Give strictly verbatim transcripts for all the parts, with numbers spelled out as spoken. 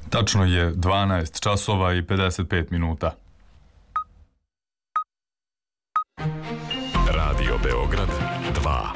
Tačno je dvanaest časova i pedeset pet minuta. Radio Beograd dva.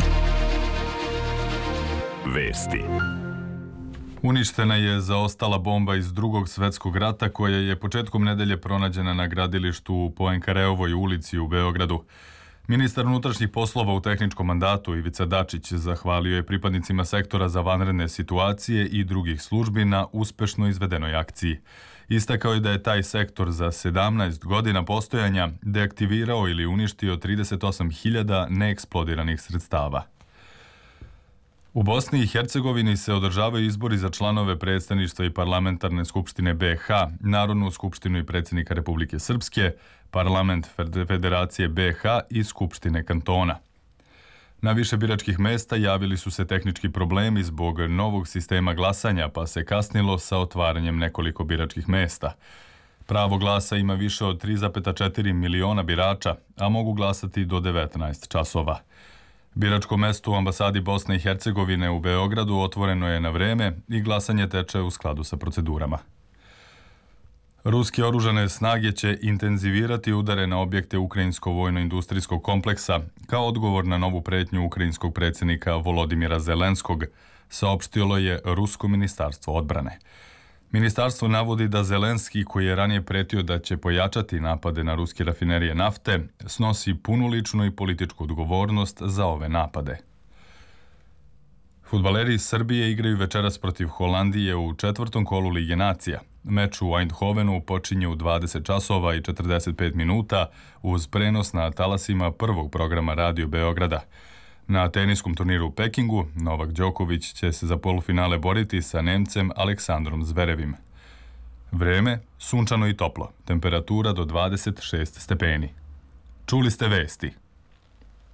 Vesti. Uništena je zaostala bomba iz Drugog svetskog rata koja je početkom nedelje pronađena na gradilištu u Poenkareovoj ulici u Beogradu. Ministar unutrašnjih poslova u tehničkom mandatu Ivica Dačić zahvalio je pripadnicima sektora za vanredne situacije i drugih službi na uspešno izvedenoj akciji. Istakao je da je taj sektor za sedamnaest godina postojanja deaktivirao ili uništio trideset osam hiljada neeksplodiranih sredstava. U Bosni i Hercegovini se održavaju izbori za članove predstavništva i parlamentarne skupštine B iH, Narodnu skupštinu i predsjednika Republike Srpske, parlament Federacije B iH i skupštine kantona. Na više biračkih mesta javili su se tehnički problemi zbog novog sistema glasanja, pa se kasnilo sa otvaranjem nekoliko biračkih mesta. Pravo glasa ima više od tri zarez četiri miliona birača, a mogu glasati do devetnaest časova. Biračko mesto u ambasadi Bosne i Hercegovine u Beogradu otvoreno je na vreme i glasanje teče u skladu sa procedurama. Ruske oružane snage će intenzivirati udare na objekte ukrajinskog vojno-industrijskog kompleksa kao odgovor na novu pretnju ukrajinskog predsjednika Volodimira Zelenskog, saopštilo je Rusko ministarstvo odbrane. Ministarstvo navodi da Zelenski, koji je ranije pretio da će pojačati napade na ruske rafinerije nafte, snosi punu ličnu i političku odgovornost za ove napade. Fudbaleri iz Srbije igraju večeras protiv Holandije u četvrtom kolu Lige nacija. Meč u Eindhovenu počinje u dvadeset časova i četrdeset pet minuta uz prenos na talasima prvog programa Radio Beograda. Na teniskom turniru u Pekingu Novak Đoković će se za polufinale boriti sa Nemcem Aleksandrom Zverevim. Vreme sunčano i toplo, temperatura do dvadeset šest stepeni. Čuli ste vesti.